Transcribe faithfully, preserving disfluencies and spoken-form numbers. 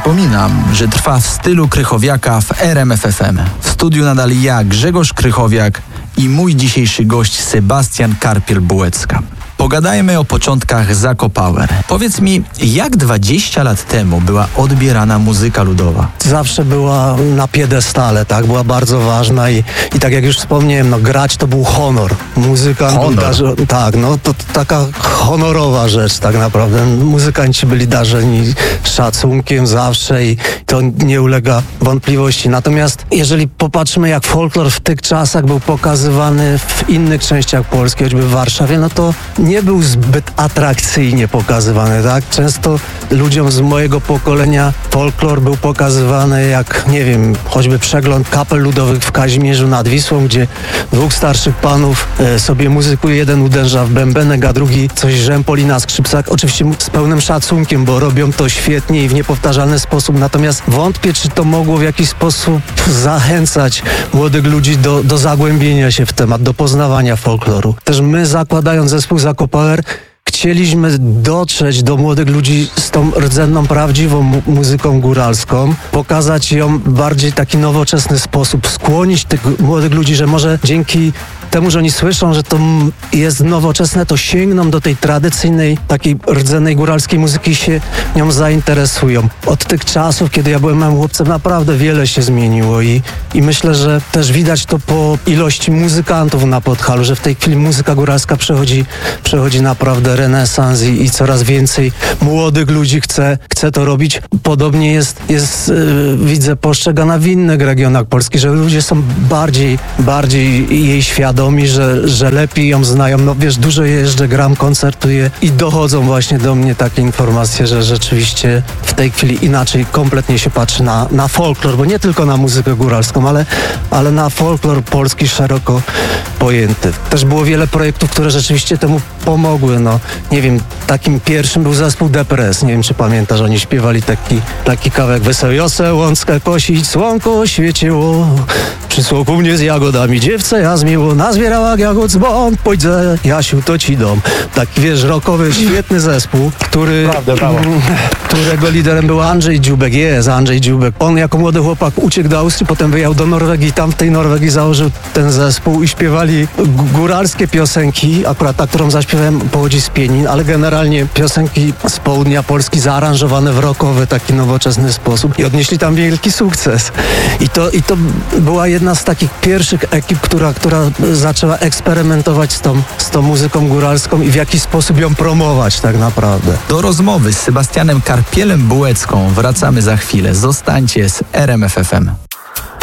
Przypominam, że trwa w stylu Krychowiaka w R M F F M. W studiu nadal ja, Grzegorz Krychowiak i mój dzisiejszy gość Sebastian Karpiel-Bułecka. Pogadajmy o początkach Zako Power. Powiedz mi, jak dwadzieścia lat temu była odbierana muzyka ludowa? Zawsze była na piedestale, tak? Była bardzo ważna i, i tak jak już wspomniałem, no grać to był honor. Muzyka... Honor? Darzy, tak, no to, to taka honorowa rzecz tak naprawdę. Muzykanci byli darzeni szacunkiem zawsze i to nie ulega wątpliwości. Natomiast jeżeli popatrzymy, jak folklor w tych czasach był pokazywany w innych częściach Polski, choćby w Warszawie, no to nie był zbyt atrakcyjnie pokazywany, tak? Często ludziom z mojego pokolenia folklor był pokazywany jak, nie wiem, choćby przegląd kapel ludowych w Kazimierzu nad Wisłą, gdzie dwóch starszych panów e, sobie muzykuje, jeden uderza w bębenek, a drugi coś rzępoli na skrzypcach. Oczywiście z pełnym szacunkiem, bo robią to świetnie i w niepowtarzalny sposób, natomiast wątpię, czy to mogło w jakiś sposób zachęcać młodych ludzi do, do zagłębienia się w temat, do poznawania folkloru. Też my, zakładając zespół Zako Power, chcieliśmy dotrzeć do młodych ludzi z tą rdzenną, prawdziwą mu- muzyką góralską, pokazać ją w bardziej taki nowoczesny sposób, skłonić tych młodych ludzi, że może dzięki temu, że oni słyszą, że to m- jest nowoczesne, to sięgną do tej tradycyjnej, takiej rdzennej góralskiej muzyki i się nią zainteresują. Od tych czasów, kiedy ja byłem małym chłopcem, naprawdę wiele się zmieniło i, i myślę, że też widać to po ilości muzykantów na Podhalu, że w tej chwili muzyka góralska przechodzi, przechodzi naprawdę renesans i, i coraz więcej młodych ludzi chce, chce to robić. Podobnie jest, jest yy, widzę, postrzegana w innych regionach Polski, że ludzie są bardziej, bardziej jej świadomi, że, że lepiej ją znają. No wiesz, dużo jeżdżę, gram, koncertuję i dochodzą właśnie do mnie takie informacje, że rzeczywiście w tej chwili inaczej kompletnie się patrzy na, na folklor, bo nie tylko na muzykę góralską, ale, ale na folklor polski szeroko pojęty. Też było wiele projektów, które rzeczywiście temu pomogły. No, nie wiem, takim pierwszym był zespół Depres. Nie wiem, czy pamiętasz, oni śpiewali taki, taki kawałek Wesołose łąckę kosić, słonko świeciło, przy słoku mnie z jagodami dziewce ja zmiło, nazbierała jagód dzwon, pójdę, Jasiu, to ci dom. Taki, wiesz, rockowy, świetny zespół, który, Prawda, brawo. którego liderem był Andrzej Dziubek. Jest Andrzej Dziubek. On jako młody chłopak uciekł do Austrii, potem wyjechał do Norwegii, tam w tej Norwegii założył ten zespół i śpiewali g- góralskie piosenki. Akurat ta, którą zaśpiewałem, pochodzi z Pienin, ale generalnie piosenki z południa Polski zaaranżowane w rockowy, taki nowoczesny sposób i odnieśli tam wielki sukces. I to, i to była jedna z takich pierwszych ekip, która, która zaczęła eksperymentować z tą, z tą muzyką góralską i w jaki sposób ją promować tak naprawdę. Do rozmowy z Sebastianem Karpielem-Bułecką wracamy za chwilę. Zostańcie z R M F F M.